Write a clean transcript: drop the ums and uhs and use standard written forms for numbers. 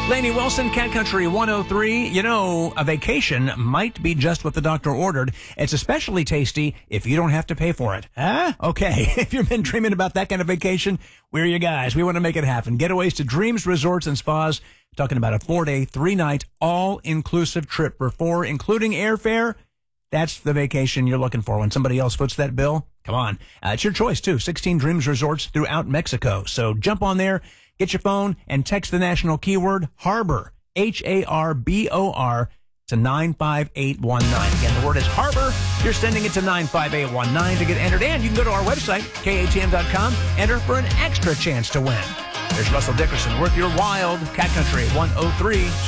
Lainey Wilson, Cat Country 103. You know, a vacation might be just what the doctor ordered. It's especially tasty if you don't have to pay for it. Huh? Okay. If you've been dreaming about that kind of vacation, we're your guys. We want to make it happen. Getaways to Dreams Resorts and Spas. Talking about a 4-day, 3-night, all-inclusive trip for 4, including airfare. That's the vacation you're looking for. When somebody else foots that bill, come on. It's your choice, too. 16 Dreams Resorts throughout Mexico. So jump on there. Get your phone and text the national keyword HARBOR, HARBOR, to 95819. Again, the word is HARBOR. You're sending it to 95819 to get entered. And you can go to our website, KATM.com, enter for an extra chance to win. There's Russell Dickerson, worth your wild. Cat Country 103.